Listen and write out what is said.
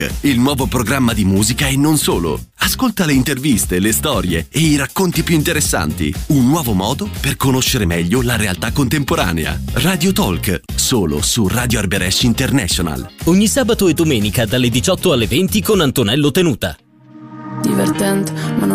Il nuovo programma di musica e non solo. Ascolta le interviste, le storie e i racconti più interessanti. Un nuovo modo per conoscere meglio la realtà contemporanea. Radio Talk, solo su Radio Arberesci International. Ogni sabato e domenica dalle 18 alle 20 con Antonello Tenuta. Divertente, ma non